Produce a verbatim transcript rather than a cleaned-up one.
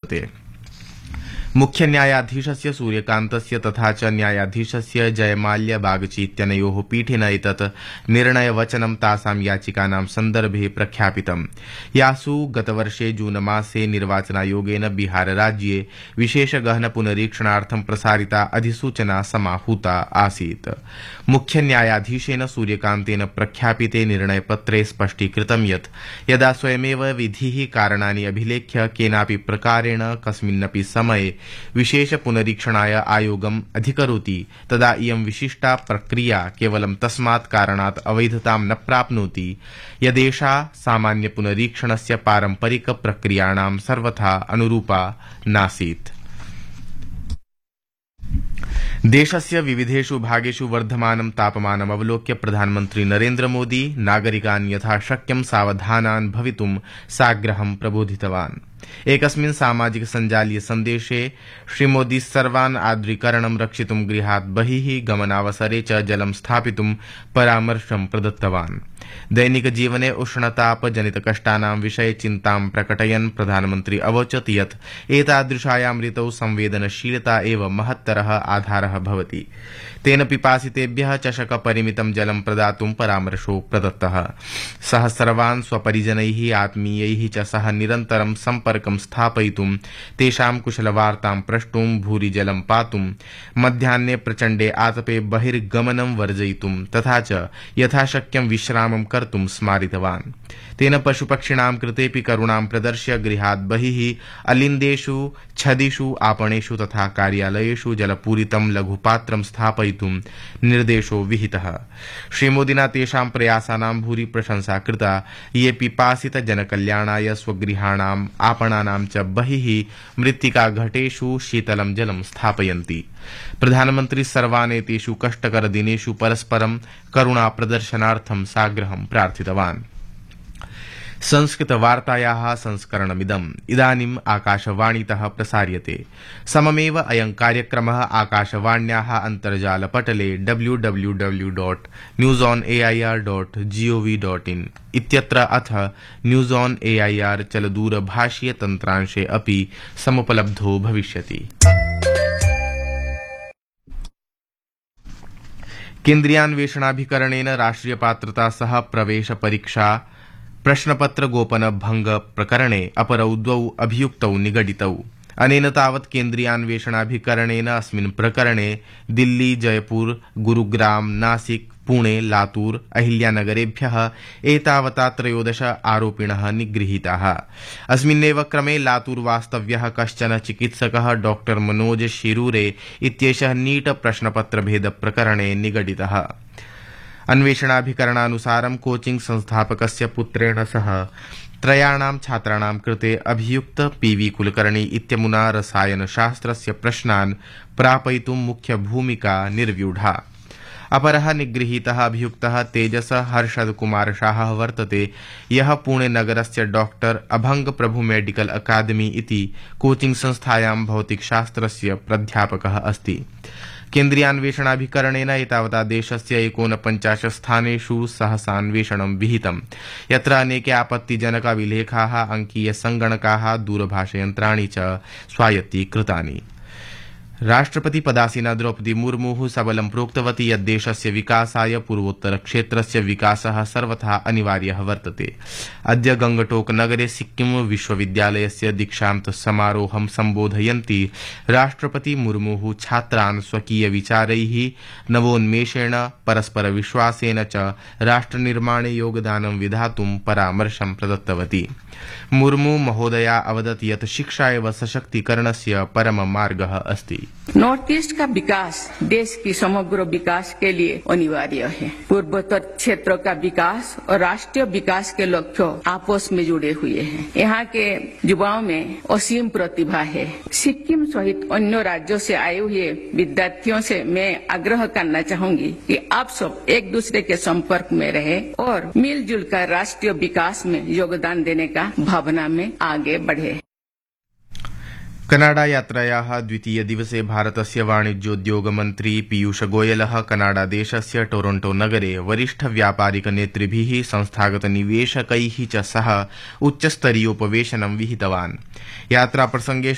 वर्तते। मुख्य न्यायाधीशस्य सूर्यकान्तस्य तथा च न्यायाधीशस्य जयमाल्य बागची इत्यनयोः पीठेन एतत् निर्णयवचनं तासां याचिकानां सन्दर्भे प्रख्यापितम्, यासु गतवर्षे जूनमासे निर्वाचनायोगेन बिहारराज्ये विशेषगहन पुनरीक्षणार्थं प्रसारिता अधिसूचना समाहूता आसीत्। मुख्य न्यायाधीशेन सूर्यकान्तेन प्रख्यापिते निर्णयपत्रे स्पष्टीकृतं यत् यदा स्वयमेव विधिः कारणानि अभिलेख्य केनापि प्रकारेण कस्मिन्नपि समये विशेष पुनरीक्षणाय आयोगम् अधिकरोति तदा इयं विशिष्टा प्रक्रिया केवलं तस्मात् कारणात् अवैधतां न प्राप्नोति यदेषा सामान्य पुनरीक्षणस्य पारम्परिक प्रक्रियाणां सर्वथा अनुरूपा नासीत्। देशस्य विविधेषु भागेषु वर्धमानं तापमानम् अवलोक्य प्रधानमन्त्री नरेन्द्र मोदी नागरिकान् यथाशक्यं सावधानान् भवितुं साग्रहं प्रबोधितवान्। एकस्मिन् सामाजिक सञ्जालीय सन्देशे श्रीमोदी सर्वान् आर्द्रीकरणं रक्षितुं गृहात् बहिः गमनावसरे च जलं स्थापितुं परामर्शं प्रदत्तवान्। दैनिक जीवने उष्णतापजनितकष्टानां विषये चिन्तां प्रकटयन् प्रधानमन्त्री अवोचत् यत् एतादृशायां ऋतौ संवेदनशीलता एव महत्तरः आधारः भवति। तेन पिपासितेभ्यः चषकपरिमितं जलं प्रदातुं परामर्शो प्रदत्तः। सः सर्वान् स्वपरिजनैः आत्मीयैः च सह निरन्तरं सम्पर्कं स्थापयितुं, तेषां कुशलवार्तां प्रष्टुं, भूरि जलं पातुं, मध्याह्ने प्रचण्डे आतपे बहिर्गमनं वर्जयितुं तथा च यथाशक्यं विश्रामं कर्तुं स्मारितवान्। तेन पशुपक्षिणां कृतेऽपि करुणां प्रदर्श्य गृहात् बहिः अलिन्देषु, छदिषु, आपणेषु तथा कार्यालयेषु जलपूरितं लघुपात्रं स्थापयितुं निर्देशो विहितः। श्रीमोदिना तेषां प्रयासानां भूरि प्रशंसा कृता ये पिपासितजनकल्याणाय स्वगृहाणाम्, आपणानां च बहिः मृत्तिकाघटेषु शीतलं जलं स्थापयन्ति। प्रधानमन्त्री सर्वान् एतेषु कष्टकरदिनेषु परस्परं करुणाप्रदर्शनार्थं साग्रहं प्रार्थितवान्। संस्कृतवार्तायाः संस्करणमिदम् इदानीम् आकाशवाणीतः प्रसार्यते। सममेव अयं कार्यक्रमः आकाशवाण्याः अन्तर्जालपटले W W W dot news on A I R dot gov dot in इत्यत्र अथ news on A I R चलदूरभाषीय तन्त्रांशे अपि समुपलब्धो भविष्यति। केन्द्रीयान्वेषणाभिकरणेन राष्ट्रिय पात्रता सह प्रवेश परीक्षा प्रश्नपत्र गोपन भंग प्रकरणे अपरौ द्वौ अभियुक्तौ निगडितौ। अनेन तावत् केन्द्रीयान्वेषणाभिकरणेन अस्मिन् प्रकरणे दिल्ली, जयपुर, गुरुग्राम, नासिक, पुणे, लातूर, अहिल्यानगरेभ्यः एतावता त्रयोदश आरोपिणः निगृहीताः। अस्मिन्नेव क्रमे लातूर वास्तव्यः कश्चन चिकित्सकः डॉक्टर मनोज शिरूरे इत्येषः नीट प्रश्नपत्रभेद प्रकरणे निगडितः। अन्वेषणाभिकरणानुसारं कोचिंग संस्थापकस्य पुत्रेण सह त्रयाणां छात्राणां कृते अभियुक्त पीवी कुलकर्णी इत्यमुना रसायनशास्त्रस्य प्रश्नान् प्रापयितुं मुख्य भूमिका निर्व्यूढा। अपरः निगृहीतः अभियुक्तः तेजस हर्षद कुमार शाह वर्तते, यः पुणे नगरस्य डॉक्टर अभंग प्रभु मेडिकल अकादमी इति कोचिंग संस्थायां भौतिकशास्त्रस्य प्राध्यापकः अस्ति। केन्द्रीयान्वेषणाभिकरणेन एतावता देशस्य एकोनपञ्चाशत् स्थानेषु सहसान्वेषणं विहितम्, यत्र अनेके आपत्तिजनकाभिलेखाः, अङ्कीयसंगणकाः, दूरभाषयन्त्राणि च स्वायत्तीकृतानि। राष्ट्रपति पदासीना द्रौपदी मुर्मुः सबलं प्रोक्तवती यत् देशस्य विकासाय पूर्वोत्तरक्षेत्रस्य विकासः सर्वथा अनिवार्यः वर्तते। अद्य गंगटोक नगरे सिक्किम विश्वविद्यालयस्य दीक्षान्त समारोहं सम्बोधयन्ती राष्ट्रपति मुर्मुः छात्रान् स्वकीय विचारैः, नवोन्मेषेण, परस्पर विश्वासेन च राष्ट्रनिर्माणे योगदानं विधातुं परामर्शं प्रदत्तवती। मुर्मू महोदया अवदत् यत् शिक्षा एव सशक्तीकरणस्य परम मार्गः अस्ति। नॉर्थ ईस्ट का विकास देश की समग्र विकास के लिए अनिवार्य है। पूर्वोत्तर क्षेत्र का विकास और राष्ट्रीय विकास के लक्ष्य आपस में जुड़े हुए हैं। यहाँ के युवाओं में असीम प्रतिभा है। सिक्किम सहित अन्य राज्यों से आए हुए विद्यार्थियों से मैं आग्रह करना चाहूंगी कि आप सब एक दूसरे के संपर्क में रहे और मिलजुल कर राष्ट्रीय विकास में योगदान देने का भावना में आगे बढ़े। कनाडा यात्रायाः द्वितीय दिवसे भारतस्य वाणिज्योद्योग मन्त्री पीयूष गोयलः कनाडा देशस्य टोरंटो नगरे वरिष्ठ व्यापारिक नेतृभिः, संस्थागत निवेशकैः च सह उच्चस्तरीयोपवेशनं विहितवान्। यात्राप्रसंगे